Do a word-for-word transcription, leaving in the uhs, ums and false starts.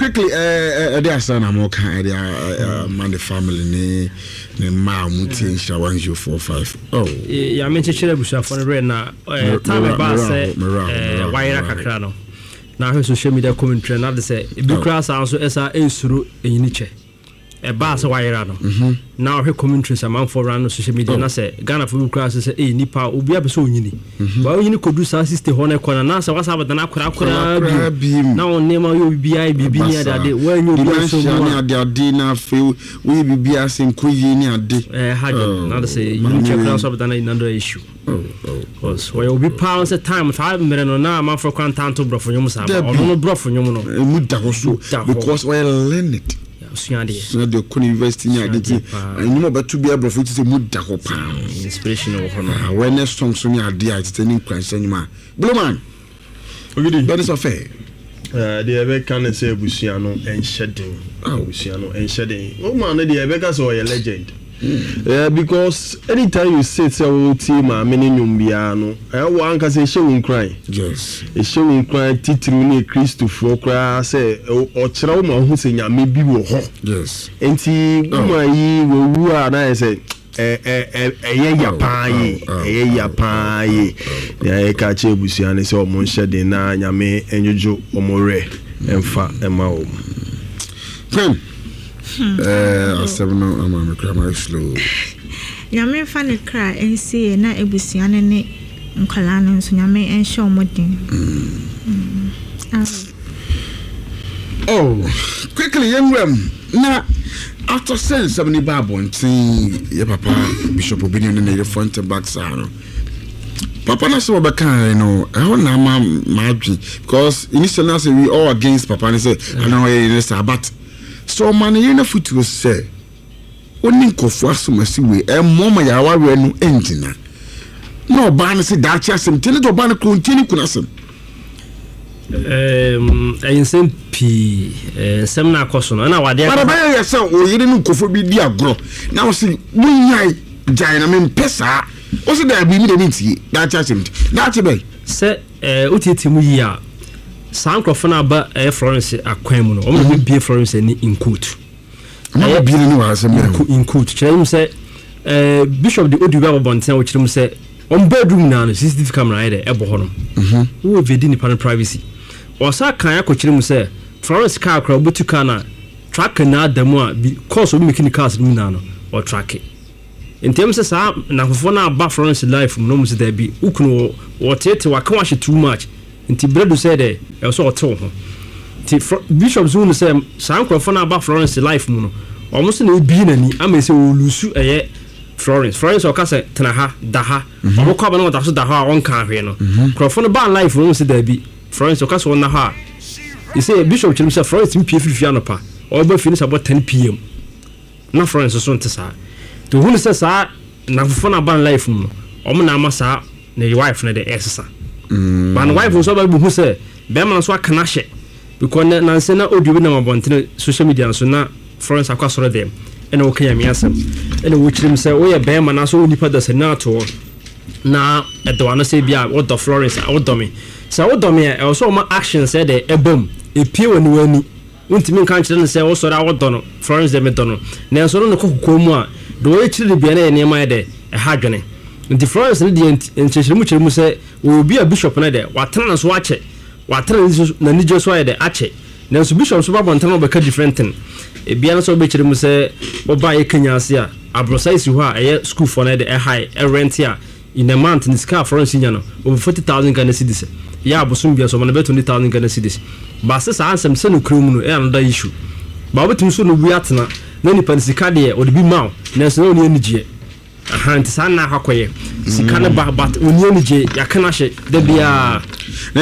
quickly uh there son am okay there man the family ne ne ma muti insha one zero four five. Oh ya me chechere busa for re na time ba say wire kakra no na ho social media commentary na de say bi kra san so esa ensuru enyini che e ba say wire no na ho commentary saman for ran social media na say Ghana for kra say e nipa obi abeso onyini ba onyini kodu sa sister ho na kona na say wasa bada na kra kra bi na on nema yo bibia bibia ni ade wa nyu bi so ni ade ade na fe we bibia sen koyi ni ade eh hajo na say you check kra so bada na another issue. Oh, oh, cause we will be pounds at time five minutes no na man for contanto bro for nyum sa or no bro for nyum no mu da so because we learn it suade so the university ni ade nyum betu bia bro for say mu da ho pa inspiration of hono awareness song so ni ade a titani kwanse nyuma Blowman ogidi that is affair uh the ebe can say busia no enshedin busia no enshedin o man the ebe ka so your legend. Mm. Yeah, because anytime you say so team a many nyumbia no I want ka say show cry. Yes. E show cry titru ni Christopher cry say o kira wo ma hu se nyame bi wo ho. Yes. Enti kuma yi wo wu a na say eh eh eh ya pa yi eh ya pa yi ya e ka che busia ne say o mo nhede na nyame enjojo o mo re emfa ema o. Ken eh seven am am cry slow nyame fa ne cry ensi na ebusia ne ne nkwala no so nyame enhye omodin. Oh quickly yenwem na after saying seventy babon tin your papa Bishop Obinna ne the front and back side papa na so beka you know eh na ma madwi because initially say we all against papa and say I know you say but so man you na futu say oni nkofo asomasi we e moma ya wawe no engina no ba na say da cha sem tini to ba na kontini kunasem um ayin pi eh sem na akoso no na wade para ba ya say o yiri no nkofo bi di agro na wo say munyai jai na me mpesa o say da bi mi de ntie da cha sem da cha be say eh otiti mu yi a sankrofo na ba eh Florence akwan mu no o me bi Florence ni include ma bi ni wa asem include chem say eh Bishop de Oduba Bobonten o chem say on bedroom na no C C T V camera ide e bo ho no mhm wo vedi ni pan privacy o sa kan akochere mu say Florence car kra obutu car na track na adamu a because obi mekini cars mu na no o track in terms of sa na fofo na ba Florence life mu no mu say da bi ukunu o tete wa kan wa she too much nti bredo say there e so o te ho ti Bishop Zunu say sankrofo na ba Florence life mu no almost na obi na ni ama say o lusu eye Florence Florence o ka say tena ha da ha o ko ba na da so da ha on kan hwe no krofo no ba life mu say da bi Florence o ka so na ha you say Bishop Chim say Florence mi pf fia no pa o ba finish about ten p m na Florence so nte sa to hu say sa na fofo na ba life mu o mo na ama sa na your wife na the esesa but the wife so ba bu hu say be man so aka na hye because na nse na Odubi na mabonten social media so na Florence akwasoro dem ena wo kan yami asem ena wo chirim say wo ye be man na so onipa da senator na edo ano say bia wo do Florence wo do me say wo do me e so ma action say the ebom e pie woni wani untimi kan kire say wo so da wo do no Florence dem do no na so no kokoko mu a do wo chiri bia na ye ne ma de e ha dwene nti Florence ne de enchechirimu chirimu say wo bia Bishop na de watena so ache watena na nijo so ye de ache na so Bishop so ba bontana be ka different thing e bia na so be chirimu say oba ye kanya ase a abrosai si ho a e school for na de e high e rent a in a month in scar Florence nya no over forty thousand Ghana cedis ya abosom bia so mo na be twenty thousand Ghana cedis ba se sa ansem se no krum no e another issue ba obetum so no wi atena na nipa sika de o de bi maw na so no ni gie aha nti sa na hakoye sika na ba but oni ni gie ya kana hye da bia